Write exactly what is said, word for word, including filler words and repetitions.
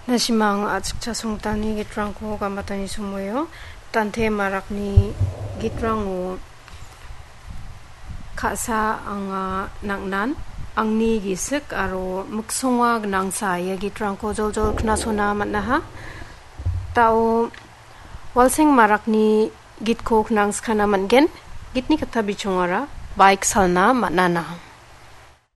Nasimang at sasungtani gitrang ko kamatani sumuyo tante marak ni gitrang o kasa ang uh, nangnan ang ni gisik aro muksungwag nang saya gitrang ko jol jol knasuna matnaha tao walsing marak ni git ko nang skana mangen gitni kata bichungara bike salna matnana